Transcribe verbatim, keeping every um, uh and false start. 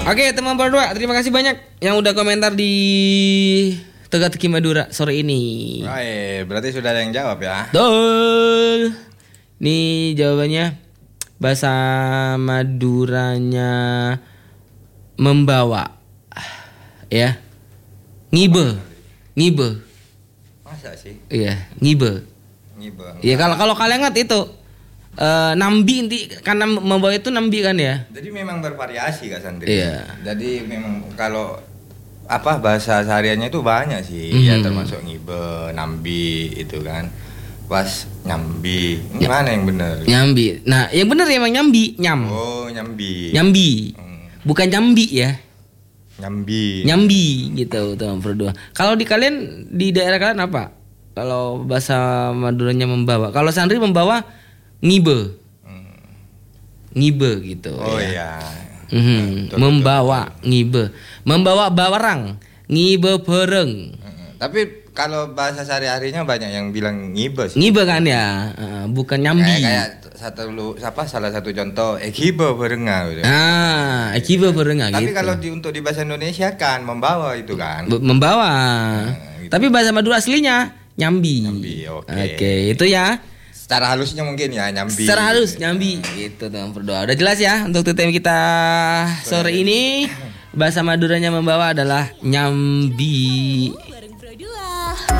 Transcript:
Oke teman berdua, terima kasih banyak yang udah komentar di Teka-teki Madura sore ini. Oh, iya, berarti sudah ada yang jawab ya. Betul. Nih jawabannya, bahasa Maduranya membawa, ya, ngibe, ngibe. Masa sih? Iya, ngibe. Ngibe. Iya kalau kalau kalian ingat itu uh, nambi inti, karena membawa itu nambi kan ya. Jadi memang bervariasi Kak Sandri. Iya. Jadi memang kalau apa bahasa sehariannya itu banyak sih, Hmm. ya termasuk ngibe, nambi itu kan. Pas nyambi, ini mana yang benar? Nyambi. Nah, yang benar emang nyambi, nyam. Oh, nyambi. Nyambi. Hmm. Bukan nyambi ya. Nyambi. Nyambi gitu teman berdua. Kalau di kalian di daerah kalian apa? Kalau bahasa Maduranya membawa. Kalau Sandri membawa ngibe. Hmm. Ngibe gitu. Oh ya. iya. Mhm. Betul, Membawa betul, ngibe. Membawa barang. Ngibe bareng. betul. Tapi kalau bahasa sehari-harinya banyak yang bilang ngibe sih. Ngibe kan ya, uh, bukan nyambi. Kayak, kayak satu lu siapa salah satu contoh ekibe berenga gitu. Ah, ekibe bareng gitu. Tapi kalau di, untuk di bahasa Indonesia kan membawa itu kan. B- membawa. Nah, gitu. Tapi bahasa Madura aslinya nyambi. Nyambi, oke. Oke, itu ya. Secara halusnya mungkin ya nyambi. Secara halus nyambi. Gitu teman berdoa. Udah jelas ya untuk tema kita sore ini. Bahasa Maduranya membawa adalah nyambi.